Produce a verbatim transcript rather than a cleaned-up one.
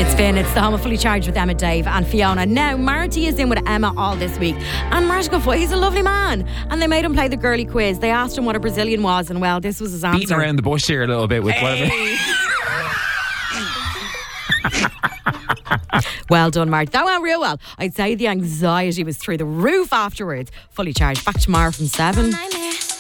It's Finn, it's the Home of Fully Charged with Emma, Dave and Fiona. Now, Marty is in with Emma all this week. And Marty go, he's a lovely man. And they made him play the girly quiz. They asked him what a Brazilian was, and well, this was his answer. Beating around the bush here a little bit with whatever. Well done, Marty. That went real well. I'd say the anxiety was through the roof afterwards. Fully Charged. Back tomorrow from seven.